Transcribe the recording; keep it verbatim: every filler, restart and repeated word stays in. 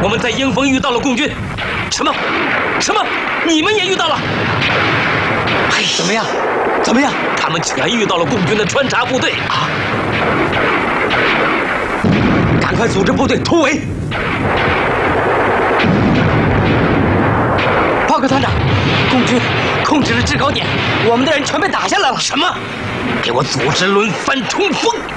我们在鹰峰遇到了共军。什么？什么？你们也遇到了？哎， 怎么样？怎么样？ 他们竟然遇到了共军的穿插部队啊！ 赶快组织部队突围！报告团长，共军控制了制高点，我们的人全被打下来了。 什么？给我组织轮番冲锋！